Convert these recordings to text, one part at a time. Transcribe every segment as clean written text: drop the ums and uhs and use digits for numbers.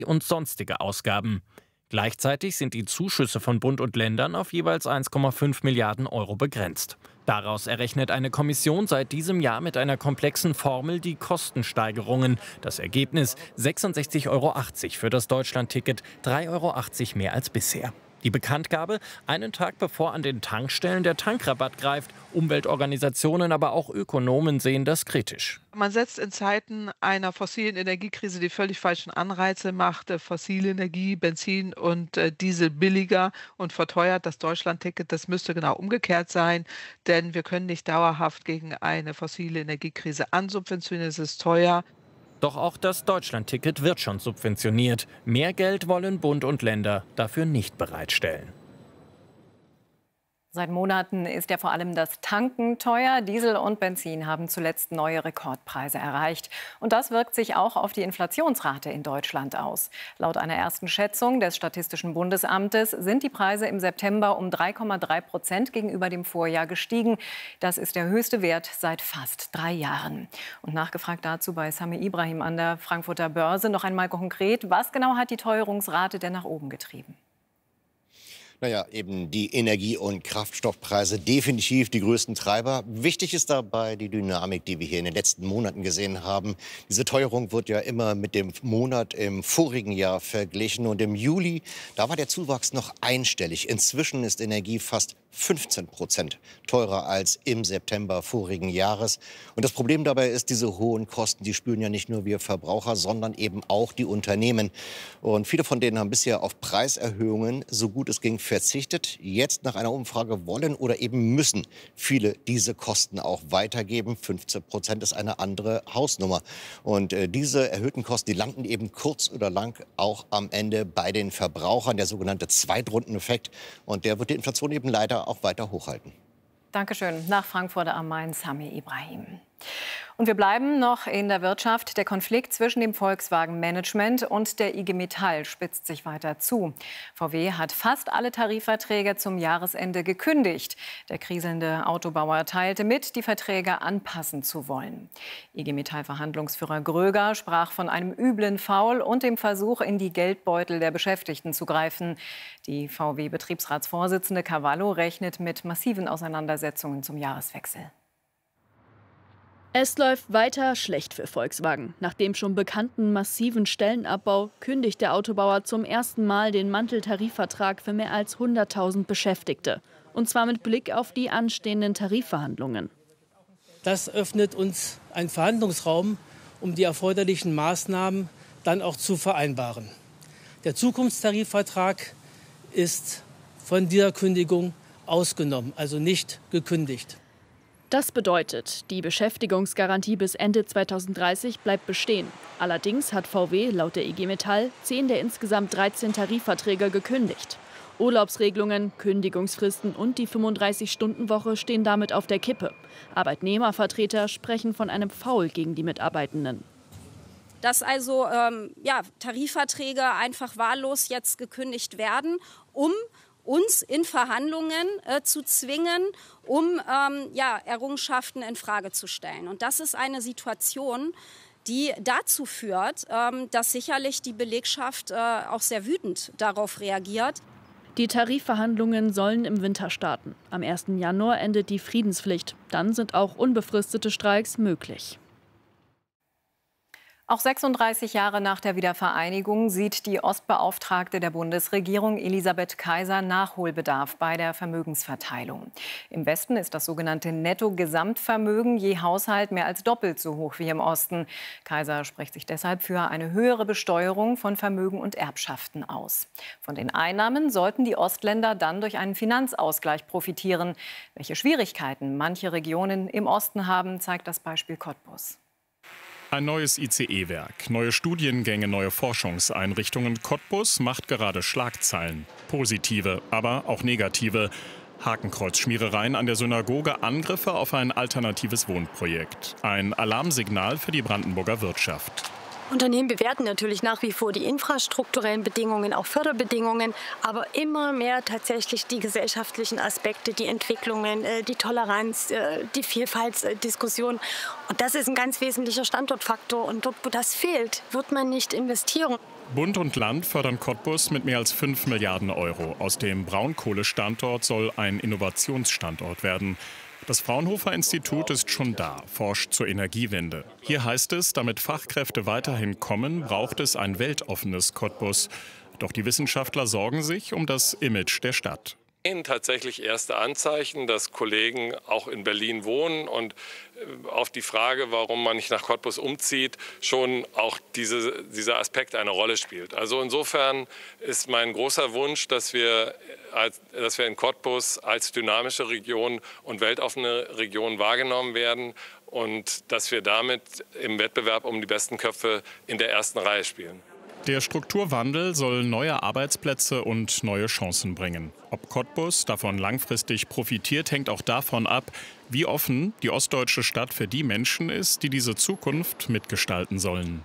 und sonstige Ausgaben. Gleichzeitig sind die Zuschüsse von Bund und Ländern auf jeweils 1,5 Milliarden Euro begrenzt. Daraus errechnet eine Kommission seit diesem Jahr mit einer komplexen Formel die Kostensteigerungen. Das Ergebnis 66,80 Euro für das Deutschlandticket, 3,80 Euro mehr als bisher. Die Bekanntgabe einen Tag bevor an den Tankstellen der Tankrabatt greift. Umweltorganisationen, aber auch Ökonomen sehen das kritisch. Man setzt in Zeiten einer fossilen Energiekrise die völlig falschen Anreize, macht fossile Energie, Benzin und Diesel billiger und verteuert das Deutschlandticket. Das müsste genau umgekehrt sein, denn wir können nicht dauerhaft gegen eine fossile Energiekrise ansubventionieren. Es ist teuer. Doch auch das Deutschlandticket wird schon subventioniert. Mehr Geld wollen Bund und Länder dafür nicht bereitstellen. Seit Monaten ist ja vor allem das Tanken teuer. Diesel und Benzin haben zuletzt neue Rekordpreise erreicht. Und das wirkt sich auch auf die Inflationsrate in Deutschland aus. Laut einer ersten Schätzung des Statistischen Bundesamtes sind die Preise im September um 3,3% gegenüber dem Vorjahr gestiegen. Das ist der höchste Wert seit fast 3 Jahren. Und nachgefragt dazu bei Sami Ibrahim an der Frankfurter Börse noch einmal konkret. Was genau hat die Teuerungsrate denn nach oben getrieben? Naja, eben die Energie- und Kraftstoffpreise definitiv die größten Treiber. Wichtig ist dabei die Dynamik, die wir hier in den letzten Monaten gesehen haben. Diese Teuerung wird ja immer mit dem Monat im vorigen Jahr verglichen. Und im Juli, da war der Zuwachs noch einstellig. Inzwischen ist Energie fast 15% teurer als im September vorigen Jahres. Und das Problem dabei ist, diese hohen Kosten, die spüren ja nicht nur wir Verbraucher, sondern eben auch die Unternehmen. Und viele von denen haben bisher auf Preiserhöhungen, so gut es ging, verzichtet. Jetzt nach einer Umfrage wollen oder eben müssen viele diese Kosten auch weitergeben. 15% ist eine andere Hausnummer. Und diese erhöhten Kosten, die landen eben kurz oder lang auch am Ende bei den Verbrauchern. Der sogenannte Zweitrundeneffekt. Und der wird die Inflation eben leider auch weiter hochhalten. Dankeschön. Nach Frankfurt am Main, Sami Ibrahim. Und wir bleiben noch in der Wirtschaft. Der Konflikt zwischen dem Volkswagen-Management und der IG Metall spitzt sich weiter zu. VW hat fast alle Tarifverträge zum Jahresende gekündigt. Der kriselnde Autobauer teilte mit, die Verträge anpassen zu wollen. IG Metall-Verhandlungsführer Gröger sprach von einem üblen Faul und dem Versuch, in die Geldbeutel der Beschäftigten zu greifen. Die VW-Betriebsratsvorsitzende Cavallo rechnet mit massiven Auseinandersetzungen zum Jahreswechsel. Es läuft weiter schlecht für Volkswagen. Nach dem schon bekannten massiven Stellenabbau kündigt der Autobauer zum ersten Mal den Manteltarifvertrag für mehr als 100.000 Beschäftigte. Und zwar mit Blick auf die anstehenden Tarifverhandlungen. Das öffnet uns einen Verhandlungsraum, um die erforderlichen Maßnahmen dann auch zu vereinbaren. Der Zukunftstarifvertrag ist von dieser Kündigung ausgenommen, also nicht gekündigt. Das bedeutet, die Beschäftigungsgarantie bis Ende 2030 bleibt bestehen. Allerdings hat VW laut der IG Metall 10 der insgesamt 13 Tarifverträge gekündigt. Urlaubsregelungen, Kündigungsfristen und die 35-Stunden-Woche stehen damit auf der Kippe. Arbeitnehmervertreter sprechen von einem Faul gegen die Mitarbeitenden. Dass also Tarifverträge einfach wahllos jetzt gekündigt werden, um uns in Verhandlungen zu zwingen, um Errungenschaften in Frage zu stellen. Und das ist eine Situation, die dazu führt, dass sicherlich die Belegschaft auch sehr wütend darauf reagiert. Die Tarifverhandlungen sollen im Winter starten. Am 1. Januar endet die Friedenspflicht. Dann sind auch unbefristete Streiks möglich. Auch 36 Jahre nach der Wiedervereinigung sieht die Ostbeauftragte der Bundesregierung Elisabeth Kaiser Nachholbedarf bei der Vermögensverteilung. Im Westen ist das sogenannte Netto-Gesamtvermögen je Haushalt mehr als doppelt so hoch wie im Osten. Kaiser spricht sich deshalb für eine höhere Besteuerung von Vermögen und Erbschaften aus. Von den Einnahmen sollten die Ostländer dann durch einen Finanzausgleich profitieren. Welche Schwierigkeiten manche Regionen im Osten haben, zeigt das Beispiel Cottbus. Ein neues ICE-Werk, neue Studiengänge, neue Forschungseinrichtungen. Cottbus macht gerade Schlagzeilen. Positive, aber auch negative. Hakenkreuzschmierereien an der Synagoge, Angriffe auf ein alternatives Wohnprojekt. Ein Alarmsignal für die Brandenburger Wirtschaft. Unternehmen bewerten natürlich nach wie vor die infrastrukturellen Bedingungen, auch Förderbedingungen, aber immer mehr tatsächlich die gesellschaftlichen Aspekte, die Entwicklungen, die Toleranz, die Vielfaltsdiskussion. Und das ist ein ganz wesentlicher Standortfaktor. Und dort, wo das fehlt, wird man nicht investieren. Bund und Land fördern Cottbus mit mehr als 5 Milliarden Euro. Aus dem Braunkohlestandort soll ein Innovationsstandort werden. Das Fraunhofer-Institut ist schon da, forscht zur Energiewende. Hier heißt es, damit Fachkräfte weiterhin kommen, braucht es ein weltoffenes Cottbus. Doch die Wissenschaftler sorgen sich um das Image der Stadt. Tatsächlich erste Anzeichen, dass Kollegen auch in Berlin wohnen und auf die Frage, warum man nicht nach Cottbus umzieht, schon auch dieser Aspekt eine Rolle spielt. Also insofern ist mein großer Wunsch, dass wir in Cottbus als dynamische Region und weltoffene Region wahrgenommen werden und dass wir damit im Wettbewerb um die besten Köpfe in der ersten Reihe spielen. Der Strukturwandel soll neue Arbeitsplätze und neue Chancen bringen. Ob Cottbus davon langfristig profitiert, hängt auch davon ab, wie offen die ostdeutsche Stadt für die Menschen ist, die diese Zukunft mitgestalten sollen.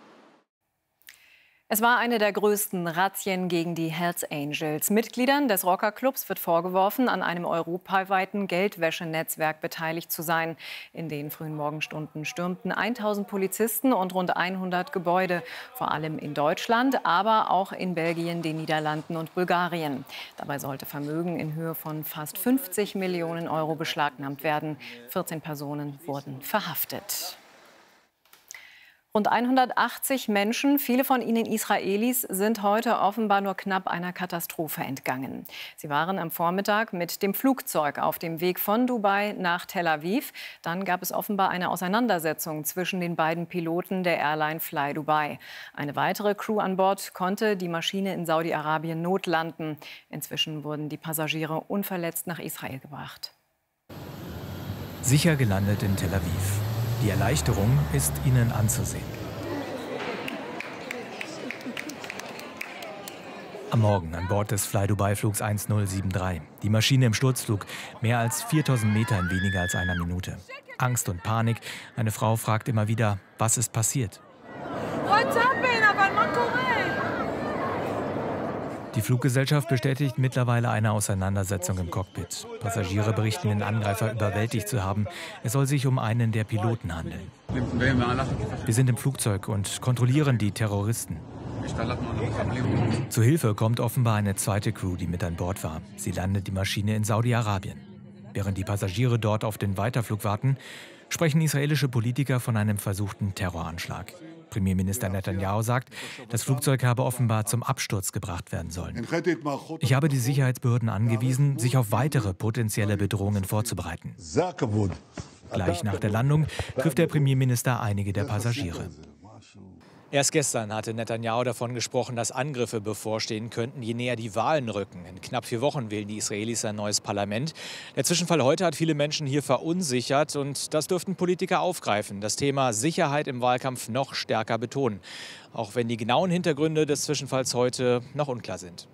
Es war eine der größten Razzien gegen die Hells Angels. Mitgliedern des Rockerclubs wird vorgeworfen, an einem europaweiten Geldwäschenetzwerk beteiligt zu sein. In den frühen Morgenstunden stürmten 1000 Polizisten und rund 100 Gebäude, vor allem in Deutschland, aber auch in Belgien, den Niederlanden und Bulgarien. Dabei sollte Vermögen in Höhe von fast 50 Millionen Euro beschlagnahmt werden. 14 Personen wurden verhaftet. Rund 180 Menschen, viele von ihnen Israelis, sind heute offenbar nur knapp einer Katastrophe entgangen. Sie waren am Vormittag mit dem Flugzeug auf dem Weg von Dubai nach Tel Aviv. Dann gab es offenbar eine Auseinandersetzung zwischen den beiden Piloten der Airline Fly Dubai. Eine weitere Crew an Bord konnte die Maschine in Saudi-Arabien notlanden. Inzwischen wurden die Passagiere unverletzt nach Israel gebracht. Sicher gelandet in Tel Aviv. Die Erleichterung ist ihnen anzusehen. Am Morgen an Bord des Fly Dubai Flugs 1073. Die Maschine im Sturzflug, mehr als 4000 Meter in weniger als einer Minute. Angst und Panik. Eine Frau fragt immer wieder, was ist passiert? Die Fluggesellschaft bestätigt mittlerweile eine Auseinandersetzung im Cockpit. Passagiere berichten, den Angreifer überwältigt zu haben. Es soll sich um einen der Piloten handeln. Wir sind im Flugzeug und kontrollieren die Terroristen. Zu Hilfe kommt offenbar eine zweite Crew, die mit an Bord war. Sie landet die Maschine in Saudi-Arabien. Während die Passagiere dort auf den Weiterflug warten, sprechen israelische Politiker von einem versuchten Terroranschlag. Premierminister Netanyahu sagt, das Flugzeug habe offenbar zum Absturz gebracht werden sollen. Ich habe die Sicherheitsbehörden angewiesen, sich auf weitere potenzielle Bedrohungen vorzubereiten. Gleich nach der Landung trifft der Premierminister einige der Passagiere. Erst gestern hatte Netanyahu davon gesprochen, dass Angriffe bevorstehen könnten, je näher die Wahlen rücken. In knapp 4 Wochen wählen die Israelis ein neues Parlament. Der Zwischenfall heute hat viele Menschen hier verunsichert und das dürften Politiker aufgreifen. Das Thema Sicherheit im Wahlkampf noch stärker betonen. Auch wenn die genauen Hintergründe des Zwischenfalls heute noch unklar sind.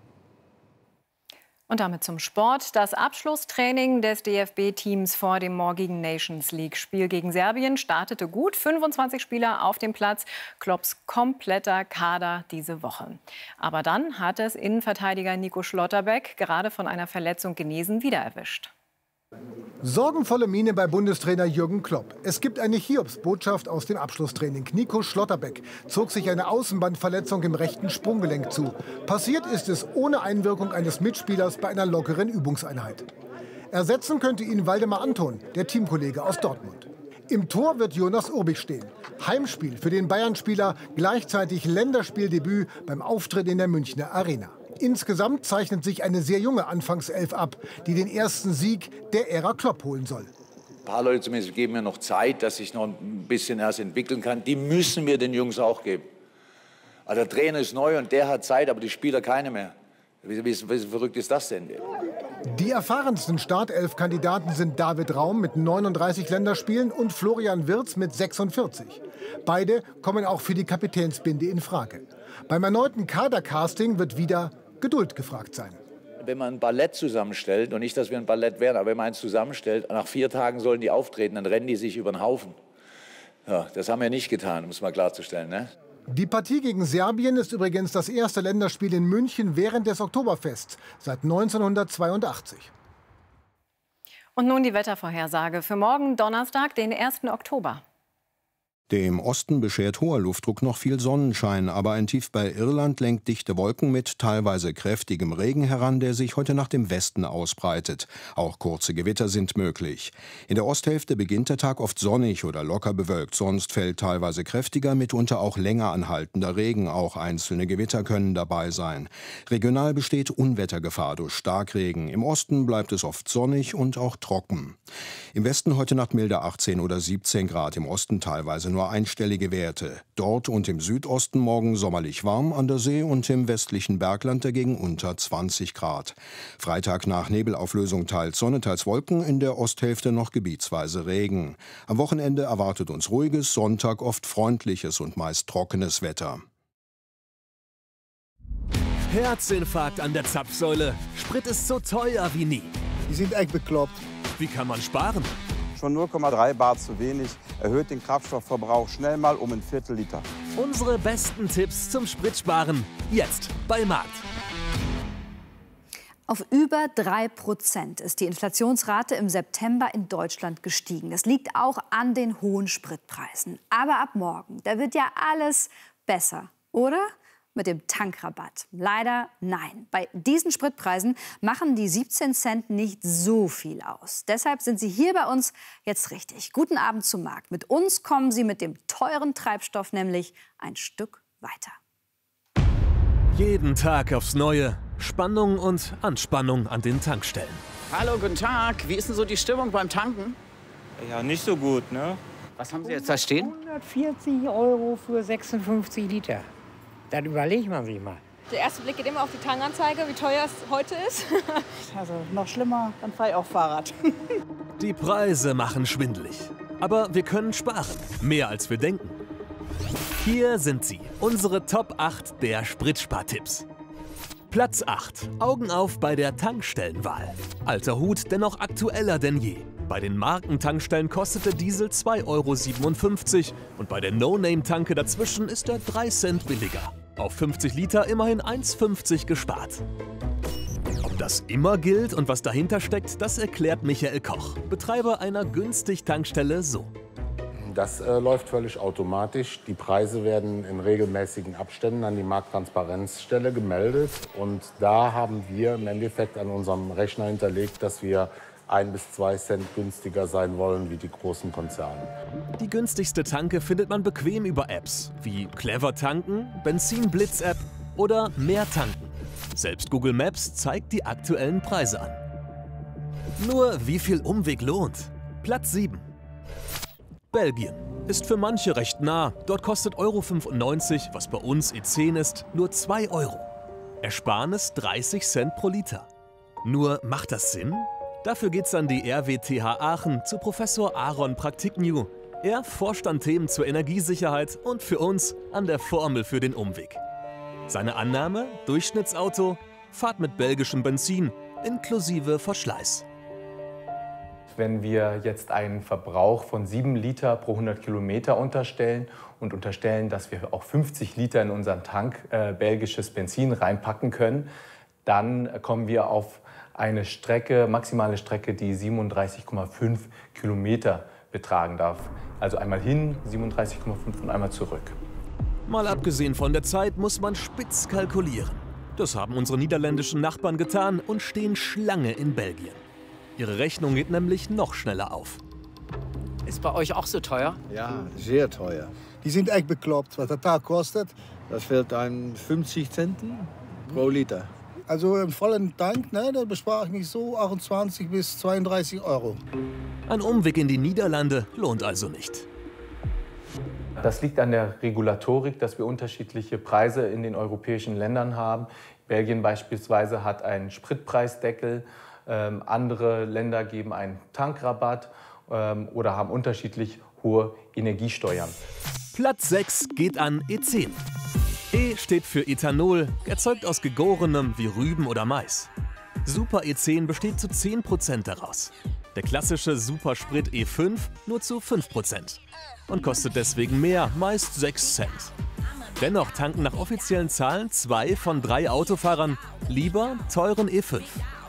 Und damit zum Sport. Das Abschlusstraining des DFB-Teams vor dem morgigen Nations-League-Spiel gegen Serbien startete gut. 25 Spieler auf dem Platz. Klopps kompletter Kader diese Woche. Aber dann hat es Innenverteidiger Nico Schlotterbeck, gerade von einer Verletzung genesen, wieder erwischt. Sorgenvolle Miene bei Bundestrainer Jürgen Klopp. Es gibt eine Hiobsbotschaft aus dem Abschlusstraining. Nico Schlotterbeck zog sich eine Außenbandverletzung im rechten Sprunggelenk zu. Passiert ist es ohne Einwirkung eines Mitspielers bei einer lockeren Übungseinheit. Ersetzen könnte ihn Waldemar Anton, der Teamkollege aus Dortmund. Im Tor wird Jonas Urbich stehen. Heimspiel für den Bayern-Spieler, gleichzeitig Länderspieldebüt beim Auftritt in der Münchner Arena. Insgesamt zeichnet sich eine sehr junge Anfangself ab, die den ersten Sieg der Ära Klopp holen soll. Ein paar Leute zumindest geben mir noch Zeit, dass ich noch ein bisschen erst entwickeln kann. Die müssen wir den Jungs auch geben. Also der Trainer ist neu und der hat Zeit, aber die Spieler keine mehr. Wie verrückt ist das denn? Die erfahrensten Startelf-Kandidaten sind David Raum mit 39 Länderspielen und Florian Wirtz mit 46. Beide kommen auch für die Kapitänsbinde in Frage. Beim erneuten Kadercasting wird wieder Geduld gefragt sein. Wenn man ein Ballett zusammenstellt, und nicht, dass wir ein Ballett wären, aber wenn man eins zusammenstellt, nach 4 Tagen sollen die auftreten, dann rennen die sich über den Haufen. Ja, das haben wir nicht getan, um es mal klarzustellen. Ne? Die Partie gegen Serbien ist übrigens das erste Länderspiel in München während des Oktoberfests seit 1982. Und nun die Wettervorhersage für morgen Donnerstag, den 1. Oktober. Dem Osten beschert hoher Luftdruck noch viel Sonnenschein, aber ein Tief bei Irland lenkt dichte Wolken mit teilweise kräftigem Regen heran, der sich heute nach dem Westen ausbreitet. Auch kurze Gewitter sind möglich. In der Osthälfte beginnt der Tag oft sonnig oder locker bewölkt, sonst fällt teilweise kräftiger, mitunter auch länger anhaltender Regen. Auch einzelne Gewitter können dabei sein. Regional besteht Unwettergefahr durch Starkregen. Im Osten bleibt es oft sonnig und auch trocken. Im Westen heute Nacht milde 18 oder 17 Grad, im Osten teilweise nur einstellige Werte. Dort und im Südosten morgen sommerlich warm, an der See und im westlichen Bergland dagegen unter 20 Grad. Freitag nach Nebelauflösung teils Sonne, teils Wolken, in der Osthälfte noch gebietsweise Regen. Am Wochenende erwartet uns ruhiges, Sonntag oft freundliches und meist trockenes Wetter. Herzinfarkt an der Zapfsäule. Sprit ist so teuer wie nie. Die sind echt bekloppt. Wie kann man sparen? Schon 0,3 Bar zu wenig, erhöht den Kraftstoffverbrauch schnell mal um ein Viertel-Liter. Unsere besten Tipps zum Spritsparen jetzt bei Markt. Auf über 3% ist die Inflationsrate im September in Deutschland gestiegen. Das liegt auch an den hohen Spritpreisen. Aber ab morgen, da wird ja alles besser, oder? Mit dem Tankrabatt. Leider nein. Bei diesen Spritpreisen machen die 17 Cent nicht so viel aus. Deshalb sind Sie hier bei uns jetzt richtig. Guten Abend zum Markt. Mit uns kommen Sie mit dem teuren Treibstoff nämlich ein Stück weiter. Jeden Tag aufs Neue. Spannung und Anspannung an den Tankstellen. Hallo, guten Tag. Wie ist denn so die Stimmung beim Tanken? Ja, nicht so gut, ne? Was haben Sie jetzt da stehen? 140 € für 56 Liter. Dann überlegt man sich mal. Der erste Blick geht immer auf die Tankanzeige, wie teuer es heute ist. Also noch schlimmer, dann fahre ich auch Fahrrad. Die Preise machen schwindelig. Aber wir können sparen. Mehr als wir denken. Hier sind sie, unsere Top 8 der Spritspartipps. Platz 8. Augen auf bei der Tankstellenwahl. Alter Hut, dennoch aktueller denn je. Bei den Markentankstellen kostete Diesel 2,57 € und bei der No-Name-Tanke dazwischen ist er 3 Cent billiger. Auf 50 Liter immerhin 1,50 gespart. Ob das immer gilt und was dahinter steckt, das erklärt Michael Koch, Betreiber einer Günstig-Tankstelle, so. Das läuft völlig automatisch. Die Preise werden in regelmäßigen Abständen an die Markttransparenzstelle gemeldet. Und da haben wir im Endeffekt an unserem Rechner hinterlegt, dass wir 1 bis 2 Cent günstiger sein wollen wie die großen Konzerne. Die günstigste Tanke findet man bequem über Apps wie Clever Tanken, Benzin Blitz App oder Mehr Tanken. Selbst Google Maps zeigt die aktuellen Preise an. Nur wie viel Umweg lohnt? Platz 7. Belgien. Ist für manche recht nah. Dort kostet 1,95 €, was bei uns E10 ist, nur 2 €. Ersparnis 30 Cent pro Liter. Nur macht das Sinn? Dafür geht's an die RWTH Aachen zu Professor Aaron Praktikniu. Er forscht an Themen zur Energiesicherheit und für uns an der Formel für den Umweg. Seine Annahme? Durchschnittsauto, Fahrt mit belgischem Benzin, inklusive Verschleiß. Wenn wir jetzt einen Verbrauch von 7 Liter pro 100 Kilometer unterstellen und unterstellen, dass wir auch 50 Liter in unseren Tank belgisches Benzin reinpacken können, dann kommen wir auf eine Strecke, maximale Strecke, die 37,5 Kilometer betragen darf. Also einmal hin, 37,5 und einmal zurück. Mal abgesehen von der Zeit muss man spitz kalkulieren. Das haben unsere niederländischen Nachbarn getan und stehen Schlange in Belgien. Ihre Rechnung geht nämlich noch schneller auf. Ist bei euch auch so teuer? Ja, sehr teuer. Die sind echt bekloppt, was der Tag kostet. Das fällt ein 50 Cent pro Liter. Also im vollen Tank, ne, da bespare ich mich so 28 bis 32 €. Ein Umweg in die Niederlande lohnt also nicht. Das liegt an der Regulatorik, dass wir unterschiedliche Preise in den europäischen Ländern haben. Belgien beispielsweise hat einen Spritpreisdeckel, andere Länder geben einen Tankrabatt oder haben unterschiedlich hohe Energiesteuern. Platz 6 geht an E10. E steht für Ethanol, erzeugt aus Gegorenem wie Rüben oder Mais. Super E10 besteht zu 10% daraus. Der klassische Supersprit E5 nur zu 5% und kostet deswegen mehr, meist 6 Cent. Dennoch tanken nach offiziellen Zahlen 2 von 3 Autofahrern lieber teuren E5.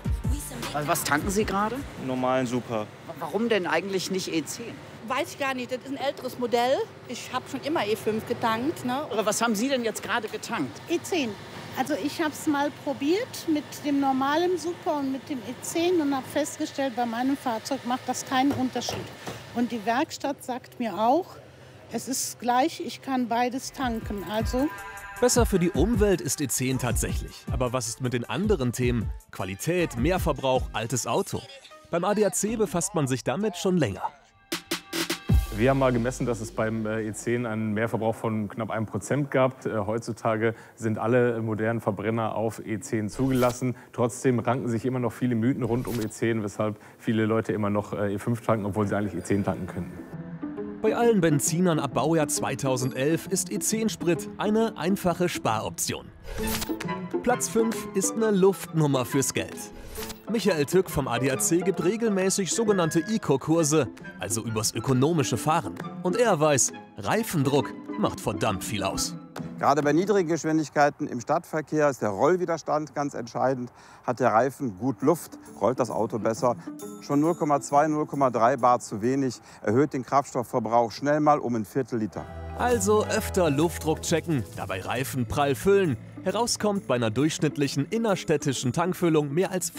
Was tanken Sie gerade? Normalen Super. Warum denn eigentlich nicht E10? Weiß ich gar nicht, das ist ein älteres Modell. Ich habe schon immer E5 getankt. Ne? Oder was haben Sie denn jetzt gerade getankt? E10. Also ich habe es mal probiert mit dem normalen Super und mit dem E10 und habe festgestellt, bei meinem Fahrzeug macht das keinen Unterschied. Und die Werkstatt sagt mir auch, es ist gleich, ich kann beides tanken. Also besser für die Umwelt ist E10 tatsächlich. Aber was ist mit den anderen Themen? Qualität, Mehrverbrauch, altes Auto. Beim ADAC befasst man sich damit schon länger. Wir haben mal gemessen, dass es beim E10 einen Mehrverbrauch von knapp 1% gab. Heutzutage sind alle modernen Verbrenner auf E10 zugelassen. Trotzdem ranken sich immer noch viele Mythen rund um E10, weshalb viele Leute immer noch E5 tanken, obwohl sie eigentlich E10 tanken könnten. Bei allen Benzinern ab Baujahr 2011 ist E10-Sprit eine einfache Sparoption. Platz 5 ist eine Luftnummer fürs Geld. Michael Tück vom ADAC gibt regelmäßig sogenannte Eco-Kurse, also übers ökonomische Fahren. Und er weiß, Reifendruck macht verdammt viel aus. Gerade bei niedrigen Geschwindigkeiten im Stadtverkehr ist der Rollwiderstand ganz entscheidend. Hat der Reifen gut Luft, rollt das Auto besser. Schon 0,2, 0,3 Bar zu wenig erhöht den Kraftstoffverbrauch schnell mal um ein Viertel-Liter. Also öfter Luftdruck checken, dabei Reifen prall füllen. Herauskommt bei einer durchschnittlichen innerstädtischen Tankfüllung mehr als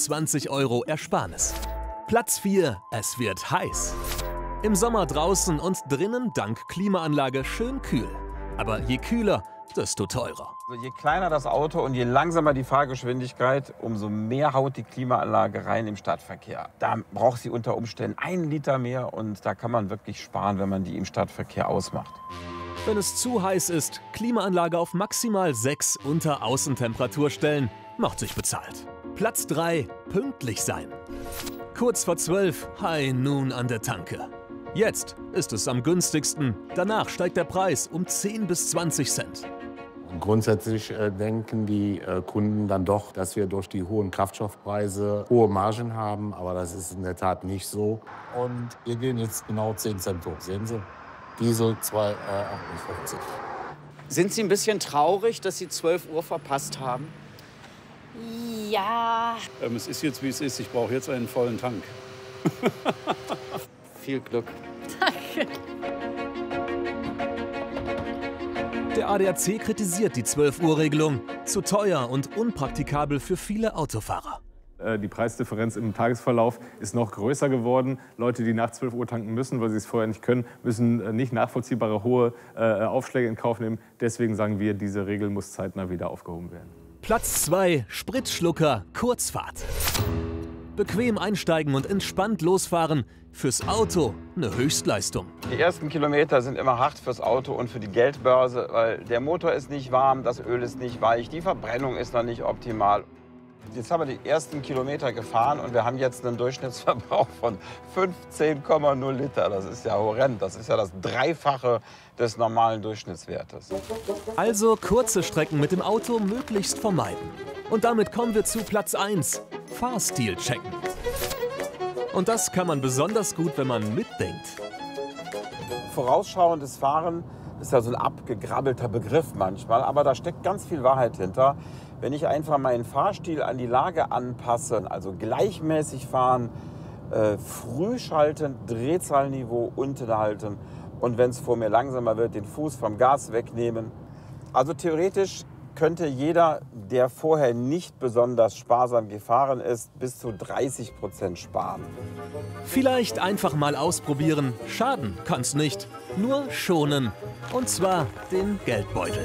25 € Ersparnis. Platz 4, es wird heiß. Im Sommer draußen und drinnen dank Klimaanlage schön kühl. Aber je kühler, desto teurer. Also je kleiner das Auto und je langsamer die Fahrgeschwindigkeit, umso mehr haut die Klimaanlage rein im Stadtverkehr. Da braucht sie unter Umständen 1 Liter mehr und da kann man wirklich sparen, wenn man die im Stadtverkehr ausmacht. Wenn es zu heiß ist, Klimaanlage auf maximal 6 unter Außentemperatur stellen, macht sich bezahlt. Platz 3, pünktlich sein. Kurz vor 12, High Noon an der Tanke. Jetzt ist es am günstigsten, danach steigt der Preis um 10 bis 20 Cent. Grundsätzlich denken die Kunden dann doch, dass wir durch die hohen Kraftstoffpreise hohe Margen haben, aber das ist in der Tat nicht so. Und wir gehen jetzt genau 10 Cent hoch, sehen Sie? Diesel 2,58 €. Sind Sie ein bisschen traurig, dass Sie 12 Uhr verpasst haben? ja. Es ist jetzt, wie es ist. Ich brauche jetzt einen vollen Tank. Viel Glück. Danke. Der ADAC kritisiert die 12-Uhr-Regelung. Zu teuer und unpraktikabel für viele Autofahrer. Die Preisdifferenz im Tagesverlauf ist noch größer geworden. Leute, die nach 12 Uhr tanken müssen, weil sie es vorher nicht können, müssen nicht nachvollziehbare hohe Aufschläge in Kauf nehmen. Deswegen sagen wir, diese Regel muss zeitnah wieder aufgehoben werden. Platz 2, Spritschlucker, Kurzfahrt. Bequem einsteigen und entspannt losfahren. Fürs Auto eine Höchstleistung. Die ersten Kilometer sind immer hart fürs Auto und für die Geldbörse, weil der Motor ist nicht warm, das Öl ist nicht weich, die Verbrennung ist noch nicht optimal. Jetzt haben wir die ersten Kilometer gefahren und wir haben jetzt einen Durchschnittsverbrauch von 15,0 Liter. Das ist ja horrend. Das ist ja das Dreifache des normalen Durchschnittswertes. Also kurze Strecken mit dem Auto möglichst vermeiden. Und damit kommen wir zu Platz 1, Fahrstil checken. Und das kann man besonders gut, wenn man mitdenkt. Vorausschauendes Fahren ist ja so ein abgegrabbelter Begriff manchmal, aber da steckt ganz viel Wahrheit hinter. Wenn ich einfach meinen Fahrstil an die Lage anpasse, also gleichmäßig fahren, früh schalten, Drehzahlniveau unten halten und wenn es vor mir langsamer wird, den Fuß vom Gas wegnehmen. Also theoretisch könnte jeder, der vorher nicht besonders sparsam gefahren ist, bis zu 30% sparen. Vielleicht einfach mal ausprobieren. Schaden kann's nicht, nur schonen. Und zwar den Geldbeutel.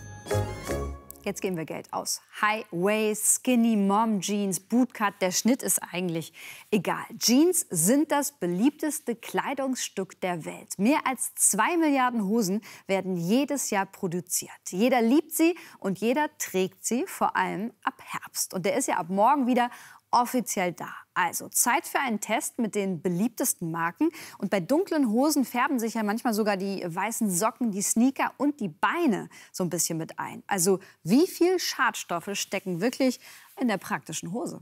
Jetzt geben wir Geld aus. High Waist, Skinny Mom Jeans, Bootcut, der Schnitt ist eigentlich egal. Jeans sind das beliebteste Kleidungsstück der Welt. Mehr als 2 Milliarden Hosen werden jedes Jahr produziert. Jeder liebt sie und jeder trägt sie, vor allem ab Herbst. Und der ist ja ab morgen wieder offiziell da. Also Zeit für einen Test mit den beliebtesten Marken. Und bei dunklen Hosen färben sich ja manchmal sogar die weißen Socken, die Sneaker und die Beine so ein bisschen mit ein. Also wie viel Schadstoffe stecken wirklich in der praktischen Hose?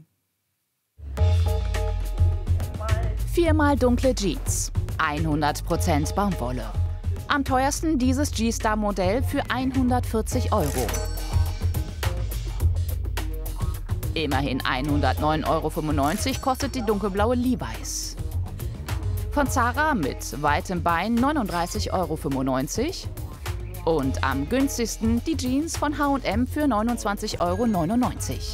4-mal dunkle Jeans, 100% Baumwolle. Am teuersten dieses G-Star-Modell für 140 €. Immerhin 109,95 € kostet die dunkelblaue Levi's. Von Zara mit weitem Bein 39,95 € und am günstigsten die Jeans von H&M für 29,99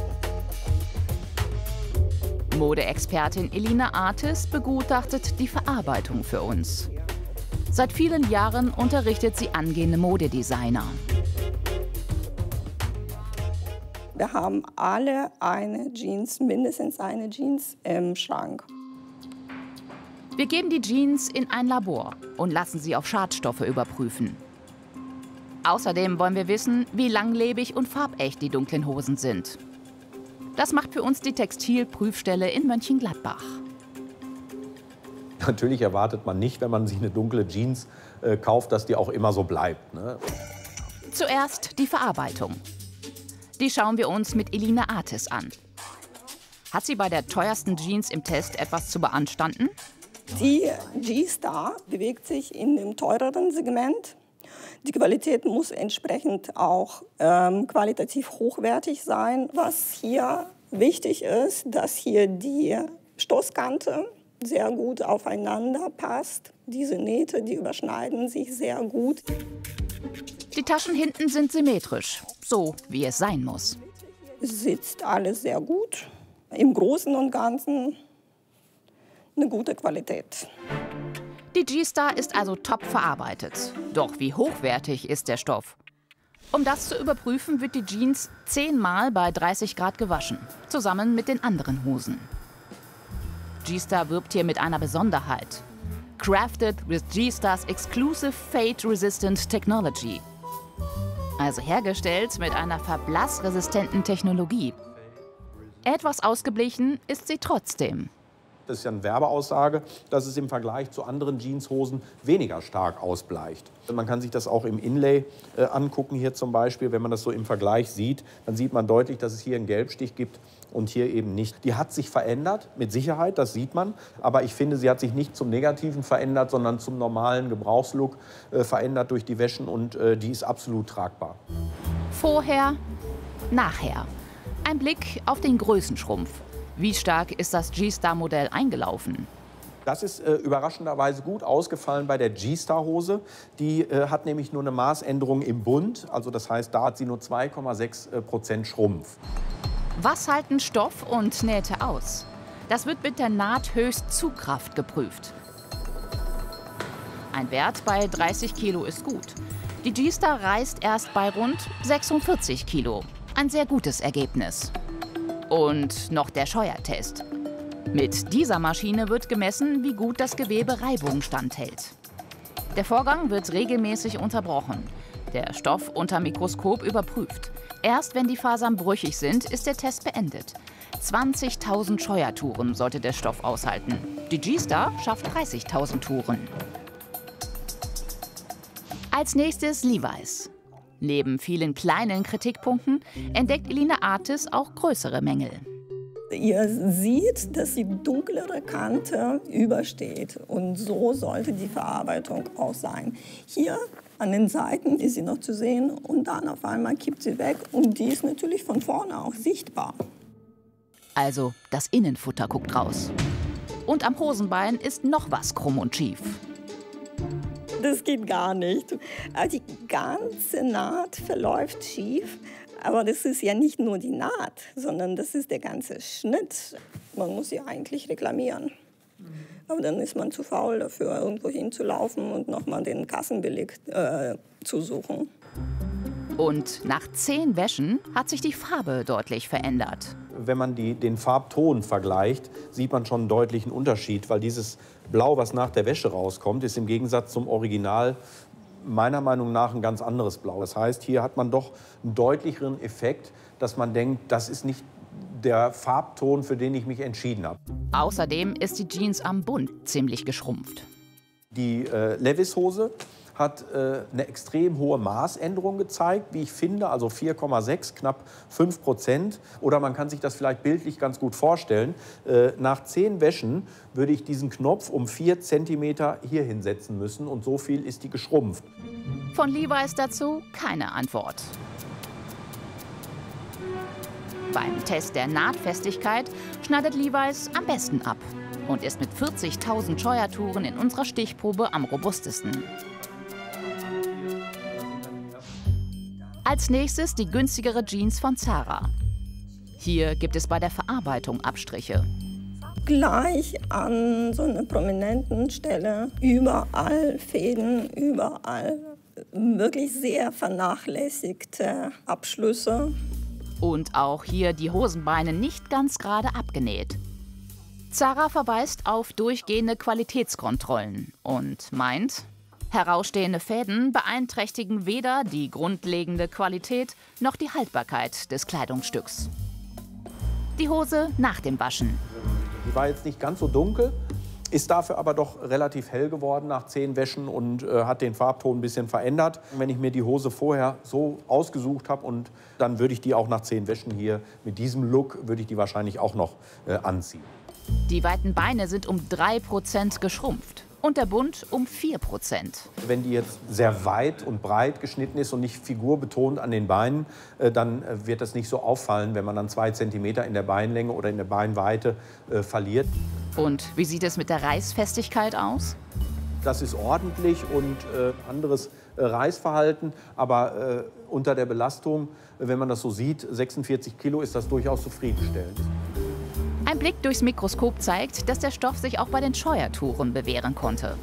€. Modeexpertin Elina Artis begutachtet die Verarbeitung für uns. Seit vielen Jahren unterrichtet sie angehende Modedesigner. Wir haben alle eine Jeans, mindestens eine Jeans im Schrank. Wir geben die Jeans in ein Labor und lassen sie auf Schadstoffe überprüfen. Außerdem wollen wir wissen, wie langlebig und farbecht die dunklen Hosen sind. Das macht für uns die Textilprüfstelle in Mönchengladbach. Natürlich erwartet man nicht, wenn man sich eine dunkle Jeans kauft, dass die auch immer so bleibt, ne? Zuerst die Verarbeitung. Die schauen wir uns mit Elina Artis an. Hat sie bei der teuersten Jeans im Test etwas zu beanstanden? Die G-Star bewegt sich in dem teureren Segment. Die Qualität muss entsprechend auch qualitativ hochwertig sein. Was hier wichtig ist, dass hier die Stoßkante sehr gut aufeinander passt. Diese Nähte, die überschneiden sich sehr gut. Die Taschen hinten sind symmetrisch, so wie es sein muss. Es sitzt alles sehr gut. Im Großen und Ganzen eine gute Qualität. Die G-Star ist also top verarbeitet. Doch wie hochwertig ist der Stoff? Um das zu überprüfen, wird die Jeans 10-mal bei 30 Grad gewaschen, zusammen mit den anderen Hosen. G-Star wirbt hier mit einer Besonderheit. Crafted with G-Stars exclusive fade-resistant technology. Also hergestellt mit einer verblassresistenten Technologie. Etwas ausgeblichen ist sie trotzdem. Das ist ja eine Werbeaussage, dass es im Vergleich zu anderen Jeanshosen weniger stark ausbleicht. Man kann sich das auch im Inlay angucken, hier zum Beispiel. Wenn man das so im Vergleich sieht, dann sieht man deutlich, dass es hier einen Gelbstich gibt und hier eben nicht. Die hat sich verändert, mit Sicherheit, das sieht man. Aber ich finde, sie hat sich nicht zum Negativen verändert, sondern zum normalen Gebrauchslook verändert durch die Wäschen. Und die ist absolut tragbar. Vorher, nachher. Ein Blick auf den Größenschrumpf. Wie stark ist das G-Star-Modell eingelaufen? Das ist überraschenderweise gut ausgefallen bei der G-Star-Hose. Die hat nämlich nur eine Maßänderung im Bund. Also das heißt, da hat sie nur 2,6% Schrumpf. Was halten Stoff und Nähte aus? Das wird mit der Nahthöchstzugkraft geprüft. Ein Wert bei 30 Kilo ist gut. Die G-Star reißt erst bei rund 46 Kilo. Ein sehr gutes Ergebnis. Und noch der Scheuertest. Mit dieser Maschine wird gemessen, wie gut das Gewebe Reibung standhält. Der Vorgang wird regelmäßig unterbrochen. Der Stoff unter Mikroskop überprüft. Erst wenn die Fasern brüchig sind, ist der Test beendet. 20.000 Scheuertouren sollte der Stoff aushalten. Die G-Star schafft 30.000 Touren. Als nächstes Levi's. Neben vielen kleinen Kritikpunkten entdeckt Elina Artis auch größere Mängel. Ihr seht, dass die dunklere Kante übersteht. Und so sollte die Verarbeitung auch sein. Hier an den Seiten ist sie noch zu sehen und dann auf einmal kippt sie weg. Und die ist natürlich von vorne auch sichtbar. Also das Innenfutter guckt raus. Und am Hosenbein ist noch was krumm und schief. Das geht gar nicht. Also die ganze Naht verläuft schief. Aber das ist ja nicht nur die Naht, sondern das ist der ganze Schnitt. Man muss sie eigentlich reklamieren. Aber dann ist man zu faul dafür, irgendwo hinzulaufen und nochmal den Kassenbeleg zu suchen. Und nach 10 Wäschen hat sich die Farbe deutlich verändert. Wenn man den Farbton vergleicht, sieht man schon einen deutlichen Unterschied, weil dieses Blau, was nach der Wäsche rauskommt, ist im Gegensatz zum Original meiner Meinung nach ein ganz anderes Blau. Das heißt, hier hat man doch einen deutlicheren Effekt, dass man denkt, das ist nicht der Farbton, für den ich mich entschieden habe. Außerdem ist die Jeans am Bund ziemlich geschrumpft. Die Levis-Hose hat eine extrem hohe Maßänderung gezeigt, wie ich finde, also 4,6, knapp 5%. Oder man kann sich das vielleicht bildlich ganz gut vorstellen. Nach 10 Wäschen würde ich diesen Knopf um 4 cm hier hinsetzen müssen und so viel ist die geschrumpft. Von Levi's dazu keine Antwort. Beim Test der Nahtfestigkeit schneidet Levi's am besten ab und ist mit 40.000 Scheuertouren in unserer Stichprobe am robustesten. Als nächstes die günstigere Jeans von Zara. Hier gibt es bei der Verarbeitung Abstriche. Gleich an so einer prominenten Stelle, überall Fäden, überall wirklich sehr vernachlässigte Abschlüsse. Und auch hier die Hosenbeine nicht ganz gerade abgenäht. Zara verweist auf durchgehende Qualitätskontrollen und meint, herausstehende Fäden beeinträchtigen weder die grundlegende Qualität noch die Haltbarkeit des Kleidungsstücks. Die Hose nach dem Waschen. Die war jetzt nicht ganz so dunkel, ist dafür aber doch relativ hell geworden nach 10 Wäschen und hat den Farbton ein bisschen verändert. Wenn ich mir die Hose vorher so ausgesucht habe, und dann würde ich die auch nach 10 Wäschen hier mit diesem Look, würde ich die wahrscheinlich auch noch anziehen. Die weiten Beine sind um 3% geschrumpft und der Bund um 4%. Wenn die jetzt sehr weit und breit geschnitten ist und nicht figurbetont an den Beinen, dann wird das nicht so auffallen, wenn man dann 2 cm in der Beinlänge oder in der Beinweite verliert. Und wie sieht es mit der Reißfestigkeit aus? Das ist ordentlich und anderes Reißverhalten, aber unter der Belastung, wenn man das so sieht, 46 Kilo, ist das durchaus zufriedenstellend. Ein Blick durchs Mikroskop zeigt, dass der Stoff sich auch bei den Scheuertouren bewähren konnte.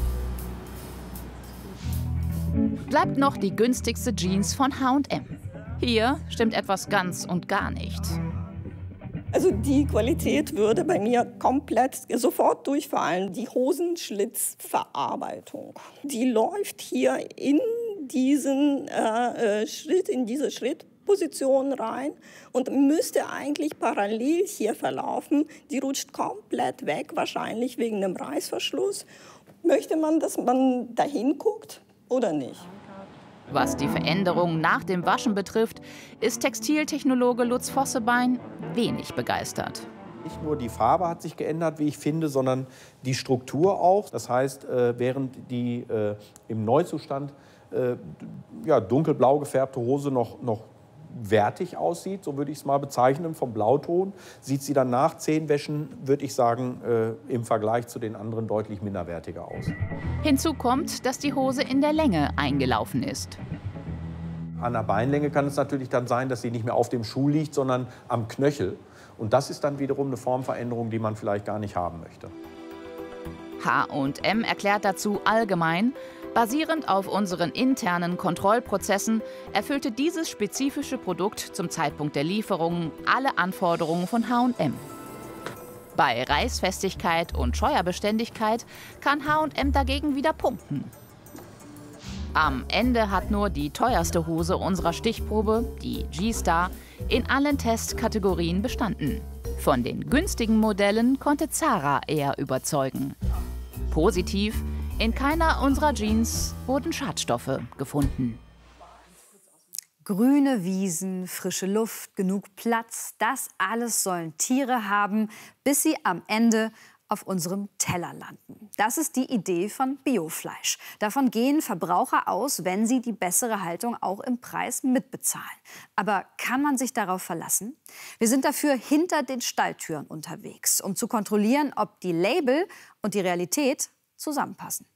Bleibt noch die günstigste Jeans von H&M. Hier stimmt etwas ganz und gar nicht. Also die Qualität würde bei mir komplett sofort durchfallen. Die Hosenschlitzverarbeitung, die läuft hier in diesen Schritt, in diese Schrittposition rein und müsste eigentlich parallel hier verlaufen. Die rutscht komplett weg, wahrscheinlich wegen dem Reißverschluss. Möchte man, dass man dahin guckt oder nicht? Was die Veränderung nach dem Waschen betrifft, ist Textiltechnologe Lutz Vossebein wenig begeistert. Nicht nur die Farbe hat sich geändert, wie ich finde, sondern die Struktur auch. Das heißt, während die im Neuzustand dunkelblau gefärbte Hose noch wertig aussieht, so würde ich es mal bezeichnen, vom Blauton, sieht sie dann nach 10 Wäschen, würde ich sagen, im Vergleich zu den anderen deutlich minderwertiger aus. Hinzu kommt, dass die Hose in der Länge eingelaufen ist. An der Beinlänge kann es natürlich dann sein, dass sie nicht mehr auf dem Schuh liegt, sondern am Knöchel. Und das ist dann wiederum eine Formveränderung, die man vielleicht gar nicht haben möchte. H&M erklärt dazu allgemein, basierend auf unseren internen Kontrollprozessen erfüllte dieses spezifische Produkt zum Zeitpunkt der Lieferung alle Anforderungen von H&M. Bei Reißfestigkeit und Scheuerbeständigkeit kann H&M dagegen wieder punkten. Am Ende hat nur die teuerste Hose unserer Stichprobe, die G-Star, in allen Testkategorien bestanden. Von den günstigen Modellen konnte Zara eher überzeugen. Positiv: in keiner unserer Jeans wurden Schadstoffe gefunden. Grüne Wiesen, frische Luft, genug Platz, das alles sollen Tiere haben, bis sie am Ende auf unserem Teller landen. Das ist die Idee von Biofleisch. Davon gehen Verbraucher aus, wenn sie die bessere Haltung auch im Preis mitbezahlen. Aber kann man sich darauf verlassen? Wir sind dafür hinter den Stalltüren unterwegs, um zu kontrollieren, ob die Label und die Realität zusammenpassen.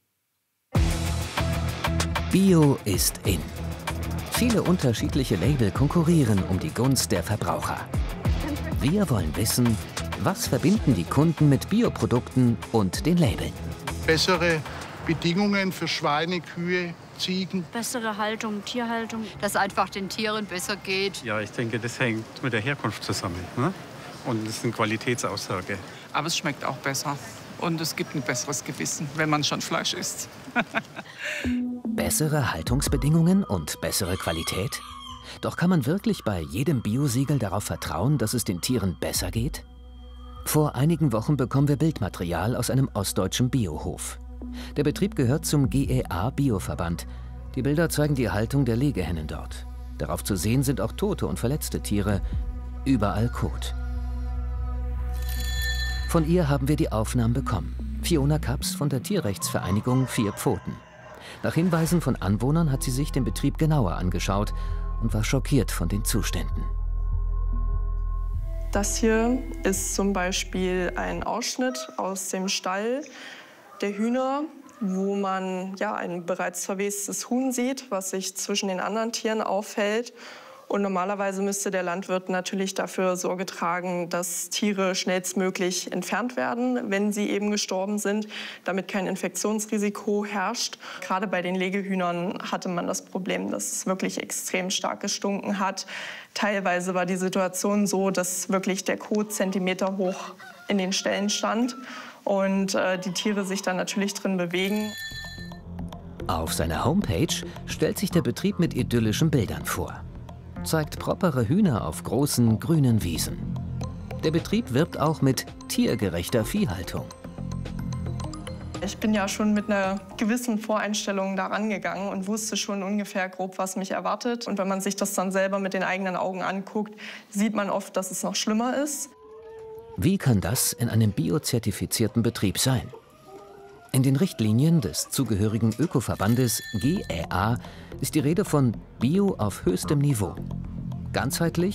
Bio ist in. Viele unterschiedliche Label konkurrieren um die Gunst der Verbraucher. Wir wollen wissen, was verbinden die Kunden mit Bioprodukten und den Labeln? Bessere Bedingungen für Schweine, Kühe, Ziegen. Bessere Haltung, Tierhaltung. Dass einfach den Tieren besser geht. Ja, ich denke, das hängt mit der Herkunft zusammen. Ne? Und das ist eine Qualitätsaussage. Aber es schmeckt auch besser. Und es gibt ein besseres Gewissen, wenn man schon Fleisch isst. Bessere Haltungsbedingungen und bessere Qualität? Doch kann man wirklich bei jedem Biosiegel darauf vertrauen, dass es den Tieren besser geht? Vor einigen Wochen bekommen wir Bildmaterial aus einem ostdeutschen Biohof. Der Betrieb gehört zum GEA Bioverband. Die Bilder zeigen die Haltung der Legehennen dort. Darauf zu sehen sind auch tote und verletzte Tiere. Überall Kot. Von ihr haben wir die Aufnahmen bekommen. Fiona Kaps von der Tierrechtsvereinigung Vier Pfoten. Nach Hinweisen von Anwohnern hat sie sich den Betrieb genauer angeschaut und war schockiert von den Zuständen. Das hier ist zum Beispiel ein Ausschnitt aus dem Stall der Hühner, wo man ja ein bereits verwestes Huhn sieht, was sich zwischen den anderen Tieren aufhält. Und normalerweise müsste der Landwirt natürlich dafür Sorge tragen, dass Tiere schnellstmöglich entfernt werden, wenn sie eben gestorben sind, damit kein Infektionsrisiko herrscht. Gerade bei den Legehühnern hatte man das Problem, dass es wirklich extrem stark gestunken hat. Teilweise war die Situation so, dass wirklich der Kot Zentimeter hoch in den Ställen stand und die Tiere sich dann natürlich drin bewegen. Auf seiner Homepage stellt sich der Betrieb mit idyllischen Bildern vor. Zeigt propere Hühner auf großen, grünen Wiesen. Der Betrieb wirbt auch mit tiergerechter Viehhaltung. Ich bin ja schon mit einer gewissen Voreinstellung da rangegangen und wusste schon ungefähr grob, was mich erwartet. Und wenn man sich das dann selber mit den eigenen Augen anguckt, sieht man oft, dass es noch schlimmer ist. Wie kann das in einem biozertifizierten Betrieb sein? In den Richtlinien des zugehörigen Ökoverbandes GEA ist die Rede von Bio auf höchstem Niveau. Ganzheitlich